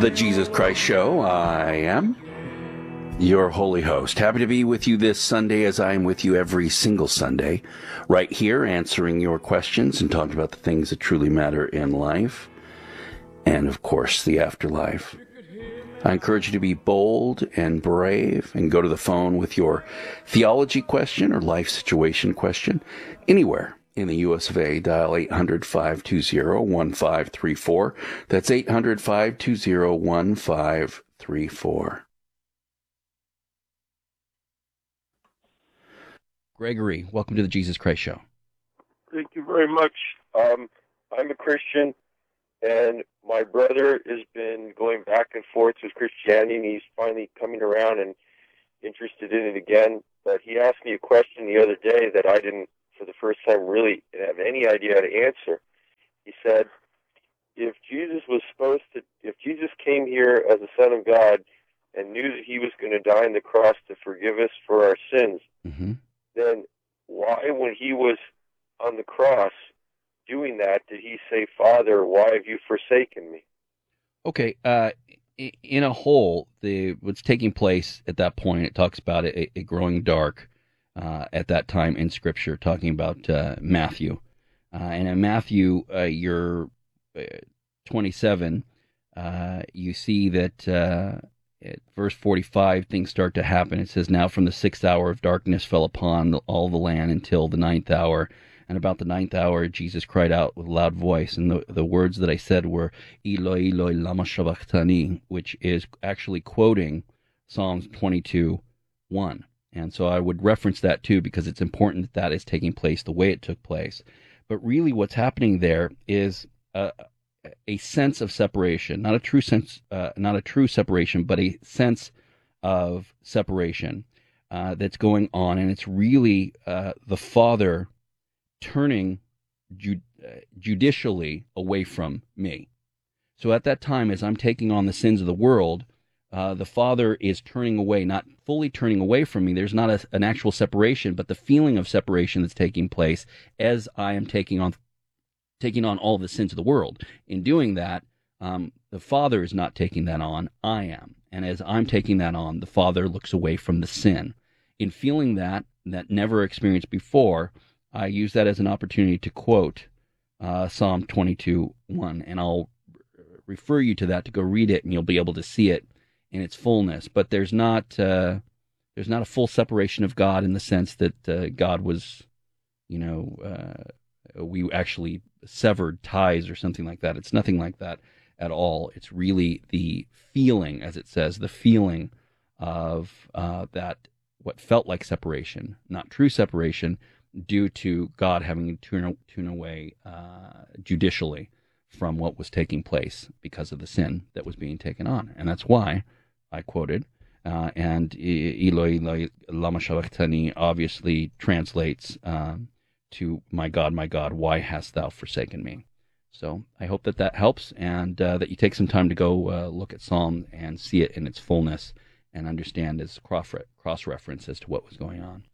The Jesus Christ Show. I am your holy host. Happy to be with you this Sunday, as I am with you every single Sunday, right here, answering your questions and talking about the things that truly matter in life, and of course, the afterlife. I encourage you to be bold and brave and go to the phone with your theology question or life situation question anywhere in the U.S. of A. Dial 800-520-1534. That's 800-520-1534. Gregory, welcome to the Jesus Christ Show. Thank you very much. I'm a Christian, and my brother has been going back and forth with Christianity, and he's finally coming around and interested in it again. But he asked me a question the other day that I didn't, for the first time, really have any idea how to answer. He said, if Jesus came here as the Son of God and knew that he was going to die on the cross to forgive us for our sins, then why, when he was on the cross doing that, did he say, Father, why have you forsaken me? Okay, in a whole, what's taking place at that point, it talks about it growing dark at that time in Scripture, talking about Matthew. And in Matthew, you're 27, you see that at verse 45, things start to happen. It says, now from the 6th hour of darkness fell upon all the land until the 9th hour. And about the 9th hour, Jesus cried out with a loud voice. And the words that I said were, Eloi, Eloi, lama sabachthani, which is actually quoting Psalms 22:1. And so I would reference that too, because it's important that is taking place the way it took place. But really what's happening there is a sense of separation, not a true separation, but a sense of separation that's going on. And it's really the Father turning judicially away from me. So at that time, as I'm taking on the sins of the world, the Father is turning away, not fully turning away from me. There's not an actual separation, but the feeling of separation that's taking place as I am taking on all the sins of the world. In doing that, the Father is not taking that on, I am. And as I'm taking that on, the Father looks away from the sin. In feeling that never experienced before, I use that as an opportunity to quote Psalm 22:1, and I'll refer you to that to go read it, and you'll be able to see it in its fullness. But there's not a full separation of God in the sense that God was, we actually severed ties or something like that. It's nothing like that at all. It's really the feeling, as it says, the feeling of that what felt like separation, not true separation, due to God having to turn away judicially from what was taking place because of the sin that was being taken on. And that's why I quoted, and Eloi, Eloi, lama sabachthani obviously translates to my God, why hast thou forsaken me? So I hope that helps, and that you take some time to go look at Psalm and see it in its fullness and understand its cross-reference as to what was going on.